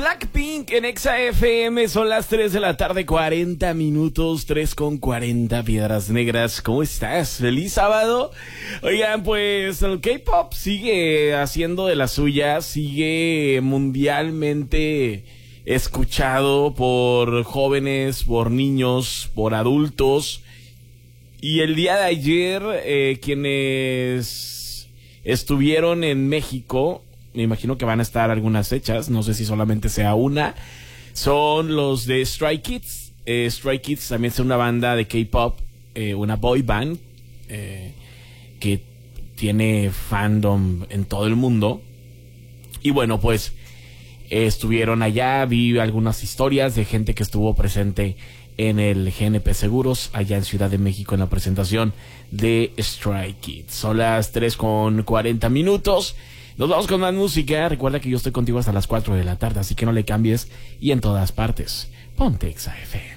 Blackpink en Exa FM. Son las 3 de la tarde, 40 minutos, 3:40 Piedras Negras. ¿Cómo estás? ¡Feliz sábado! Oigan, pues el K-pop sigue haciendo de la suya, sigue mundialmente escuchado por jóvenes, por niños, por adultos. Y el día de ayer, quienes estuvieron en México, me imagino que van a estar algunas fechas, no sé si solamente sea una, son los de Stray Kids. Stray Kids también es una banda de K-pop, una boy band que tiene fandom en todo el mundo. Y bueno, pues estuvieron allá, vi algunas historias de gente que estuvo presente en el GNP Seguros, allá en Ciudad de México, en la presentación de Stray Kids. Son las 3:40 minutos. Nos vamos con más música. Recuerda que yo estoy contigo hasta las 4 de la tarde, así que no le cambies. Y en todas partes, ponte Exa FM.